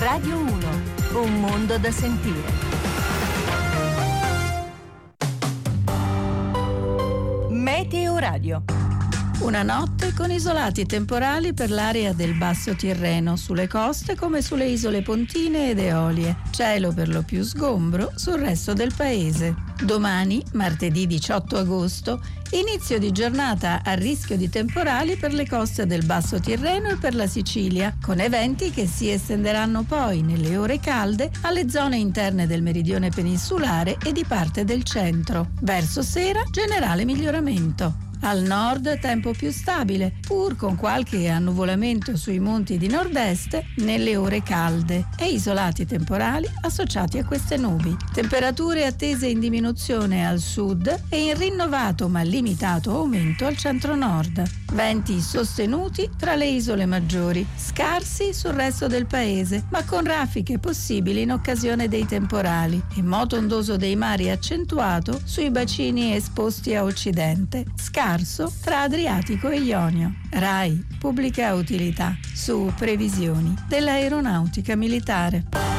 Radio 1, un mondo da sentire. Meteoradio. Una notte con isolati temporali per l'area del Basso Tirreno, sulle coste come sulle isole Pontine ed Eolie. Cielo per lo più sgombro sul resto del paese. Domani, martedì 18 agosto, inizio di giornata a rischio di temporali per le coste del Basso Tirreno e per la Sicilia, con eventi che si estenderanno poi nelle ore calde alle zone interne del meridione peninsulare e di parte del centro. Verso sera, generale miglioramento. Al nord tempo più stabile, pur con qualche annuvolamento sui monti di nord-est nelle ore calde e isolati temporali associati a queste nubi. Temperature attese in diminuzione al sud e in rinnovato ma limitato aumento al centro-nord. Venti sostenuti tra le isole maggiori, scarsi sul resto del paese, ma con raffiche possibili in occasione dei temporali e moto ondoso dei mari accentuato sui bacini esposti a occidente. Scarso tra Adriatico e Ionio. RAI, pubblica utilità, su previsioni dell'aeronautica militare.